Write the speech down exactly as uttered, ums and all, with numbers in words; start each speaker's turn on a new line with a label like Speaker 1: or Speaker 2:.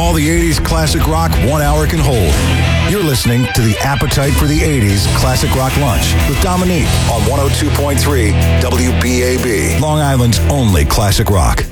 Speaker 1: All the eighties classic rock one hour can hold. You're listening to the Appetite for the eighties Classic Rock Lunch with Dominique on one oh two point three W B A B, Long Island's only classic rock.